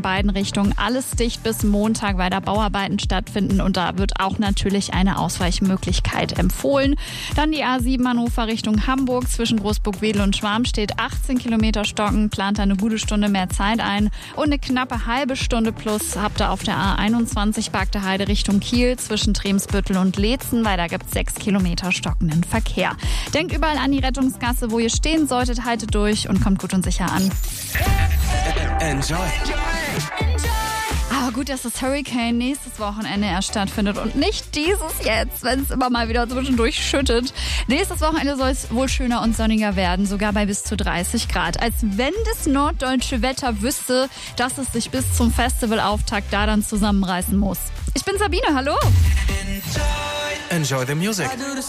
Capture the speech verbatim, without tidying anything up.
beiden Richtungen alles dicht bis Montag, weil da Bauarbeiten stattfinden und da wird auch natürlich eine Ausweichmöglichkeit empfohlen. Dann die A sieben Hannover Richtung Hamburg zwischen Großburg-Wedel und Schwarmstedt, achtzehn Kilometer Stocken, plant da eine gute Stunde mehr Zeit ein und eine knappe halbe Stunde plus habt ihr auf der A einundzwanzig Bagde Heide Richtung Kiel zwischen Tremsbüttel und Leetzen, weil da gibt es sechs Kilometer stockenden Verkehr. Denkt überall an die Rettungsgasse, wo ihr stehen solltet, haltet durch und kommt gut und sicher an. Enjoy. Aber gut, dass das Hurricane nächstes Wochenende erst stattfindet und nicht dieses jetzt, wenn es immer mal wieder zwischendurch schüttet. Nächstes Wochenende soll es wohl schöner und sonniger werden, sogar bei bis zu dreißig Grad. Als wenn das norddeutsche Wetter wüsste, dass es sich bis zum Festivalauftakt da dann zusammenreißen muss. Ich bin Sabine, hallo. Enjoy the music.